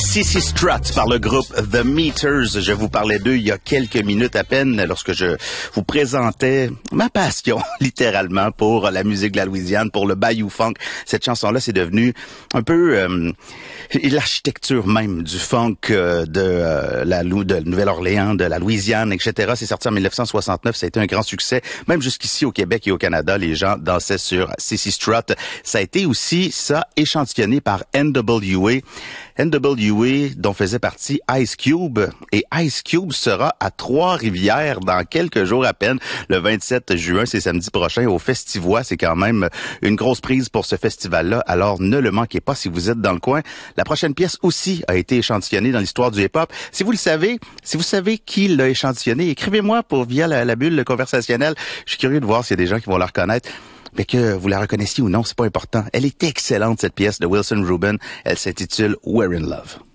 CC Strut par le groupe The Meters. Je vous parlais d'eux il y a quelques minutes à peine lorsque je vous présentais ma passion, littéralement, pour la musique de la Louisiane, pour le Bayou Funk. Cette chanson-là, c'est devenu un peu l'architecture même du funk de Nouvelle-Orléans, de la Louisiane, etc. C'est sorti en 1969. Ça a été un grand succès. Même jusqu'ici au Québec et au Canada, les gens dansaient sur CC Strut. Ça a été aussi, ça, échantillonné par NWA. NWA, dont faisait partie Ice Cube. Et Ice Cube sera à Trois-Rivières dans quelques jours à peine, le 27 juin, c'est samedi prochain, au Festivois. C'est quand même une grosse prise pour ce festival-là, alors ne le manquez pas si vous êtes dans le coin. La prochaine pièce aussi a été échantillonnée dans l'histoire du hip-hop. Si vous le savez, si vous savez qui l'a échantillonnée, écrivez-moi via la bulle conversationnelle. Je suis curieux de voir s'il y a des gens qui vont la reconnaître. Mais que vous la reconnaissiez ou non, c'est pas important. Elle est excellente, cette pièce de Wilson Rubin. Elle s'intitule We're in Love.